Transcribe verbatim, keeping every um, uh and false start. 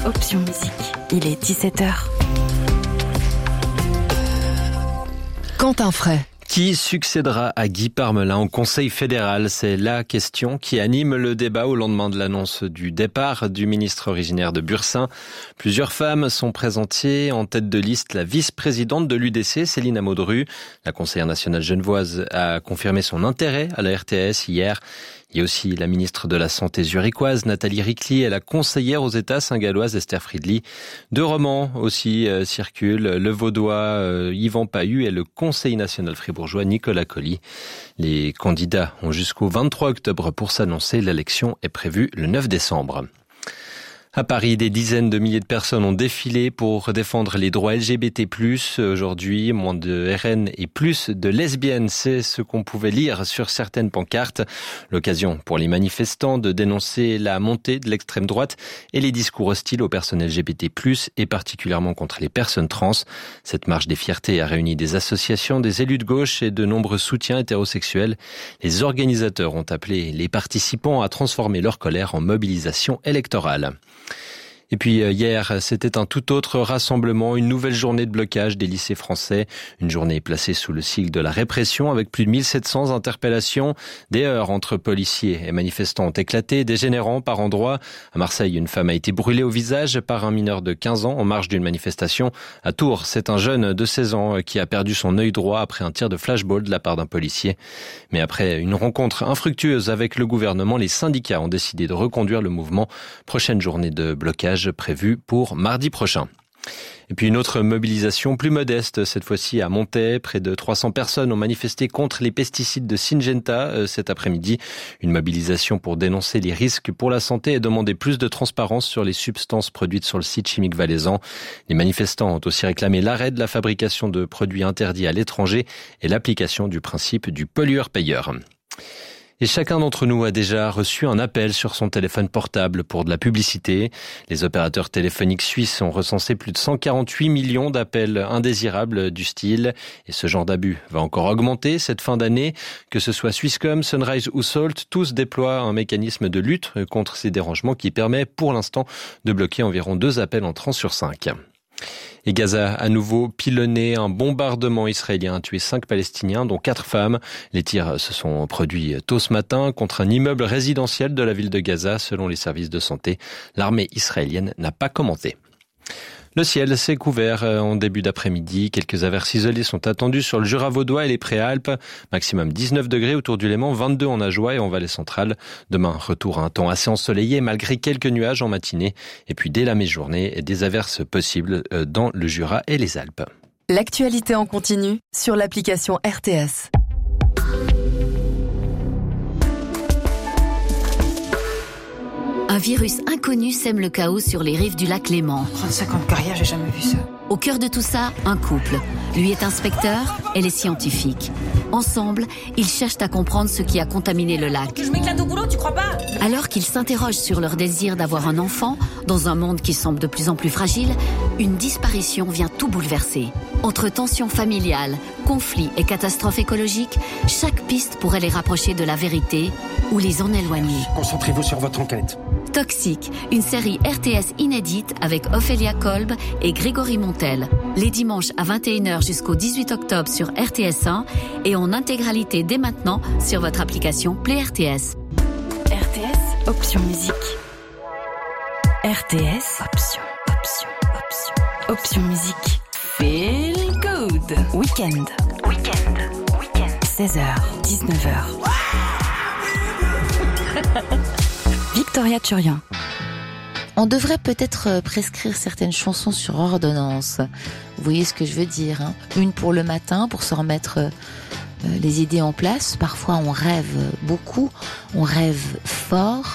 Option Musique. Il est dix-sept heures. Quentin Fray. Qui succédera à Guy Parmelin au Conseil fédéral? C'est la question qui anime le débat au lendemain de l'annonce du départ du ministre originaire de Bursin. Plusieurs femmes sont présentées. En tête de liste, la vice-présidente de l'U D C, Céline Amauderu. La conseillère nationale genevoise a confirmé son intérêt à la R T S hier. Il y a aussi la ministre de la Santé zurichoise, Nathalie Ricli, et la conseillère aux États saint-galloise, Esther Friedli. Deux romans aussi euh, circulent, le Vaudois euh, Yvan Pahu et le Conseil national fribourgeois Nicolas Colli. Les candidats ont jusqu'au vingt-trois octobre pour s'annoncer. L'élection est prévue le neuf décembre. À Paris, des dizaines de milliers de personnes ont défilé pour défendre les droits L G B T plus. Aujourd'hui, moins de R N et plus de lesbiennes, c'est ce qu'on pouvait lire sur certaines pancartes. L'occasion pour les manifestants de dénoncer la montée de l'extrême droite et les discours hostiles aux personnes L G B T plus, et particulièrement contre les personnes trans. Cette marche des fiertés a réuni des associations, des élus de gauche et de nombreux soutiens hétérosexuels. Les organisateurs ont appelé les participants à transformer leur colère en mobilisation électorale. Et puis hier, c'était un tout autre rassemblement, une nouvelle journée de blocage des lycées français. Une journée placée sous le sigle de la répression avec plus de mille sept cents interpellations. Des heurts entre policiers et manifestants ont éclaté, dégénérant par endroits. À Marseille, une femme a été brûlée au visage par un mineur de quinze ans en marge d'une manifestation. À Tours, c'est un jeune de seize ans qui a perdu son œil droit après un tir de flashball de la part d'un policier. Mais après une rencontre infructueuse avec le gouvernement, les syndicats ont décidé de reconduire le mouvement. Prochaine journée de blocage prévue pour mardi prochain. Et puis une autre mobilisation plus modeste, cette fois-ci à Montaix. Près de trois cents personnes ont manifesté contre les pesticides de Syngenta euh, cet après-midi. Une mobilisation pour dénoncer les risques pour la santé et demander plus de transparence sur les substances produites sur le site chimique valaisan. Les manifestants ont aussi réclamé l'arrêt de la fabrication de produits interdits à l'étranger et l'application du principe du pollueur-payeur. Et chacun d'entre nous a déjà reçu un appel sur son téléphone portable pour de la publicité. Les opérateurs téléphoniques suisses ont recensé plus de cent quarante-huit millions d'appels indésirables du style. Et ce genre d'abus va encore augmenter cette fin d'année. Que ce soit Swisscom, Sunrise ou Salt, tous déploient un mécanisme de lutte contre ces dérangements qui permet pour l'instant de bloquer environ deux appels entrants sur cinq. Et Gaza, à nouveau pilonné, un bombardement israélien a tué cinq Palestiniens, dont quatre femmes. Les tirs se sont produits tôt ce matin contre un immeuble résidentiel de la ville de Gaza, selon les services de santé. L'armée israélienne n'a pas commenté. Le ciel s'est couvert en début d'après-midi. Quelques averses isolées sont attendues sur le Jura vaudois et les Préalpes. Maximum dix-neuf degrés autour du Léman, vingt-deux en Ajoie et en Vallée centrale. Demain, retour à un temps assez ensoleillé malgré quelques nuages en matinée. Et puis dès la mi-journée, des averses possibles dans le Jura et les Alpes. L'actualité en continu sur l'application R T S. Un virus inconnu sème le chaos sur les rives du lac Léman. trente-cinq ans de carrière, j'ai jamais vu ça. Au cœur de tout ça, un couple. Lui est inspecteur, elle est scientifique. Ensemble, ils cherchent à comprendre ce qui a contaminé le lac. Je m'éclate au boulot, tu crois pas? Alors qu'ils s'interrogent sur leur désir d'avoir un enfant, dans un monde qui semble de plus en plus fragile, une disparition vient tout bouleverser. Entre tensions familiales, conflits et catastrophes écologiques, chaque piste pourrait les rapprocher de la vérité ou les en éloigner. Concentrez-vous sur votre enquête. Toxique, une série R T S inédite avec Ophélia Kolb et Grégory Montel. Les dimanches à vingt et une heures jusqu'au dix-huit octobre sur R T S un et en intégralité dès maintenant sur votre application Play R T S. R T S, Option Musique. R T S, Option, Option, Option, Option Musique. Feel Good. Weekend. Weekend. Weekend. seize heures, dix-neuf heures. Victoria Turian. On devrait peut-être prescrire certaines chansons sur ordonnance. Vous voyez ce que je veux dire, hein ? Une pour le matin, pour se remettre euh, les idées en place. Parfois, on rêve beaucoup, on rêve fort.